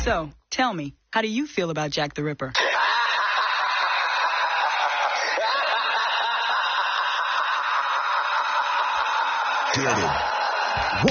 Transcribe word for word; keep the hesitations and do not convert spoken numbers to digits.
So, tell me, how do you feel about Jack the Ripper? Bearded.